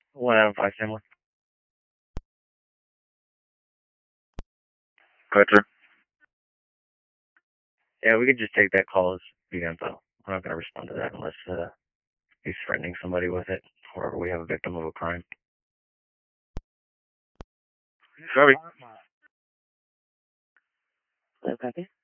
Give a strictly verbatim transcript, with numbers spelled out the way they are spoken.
One out of five, Samuel. Go ahead, sir. Yeah, we could just take that call as the info. We're not going to respond to that unless uh, he's threatening somebody with it or we have a victim of a crime. Sorry. Hello, copy.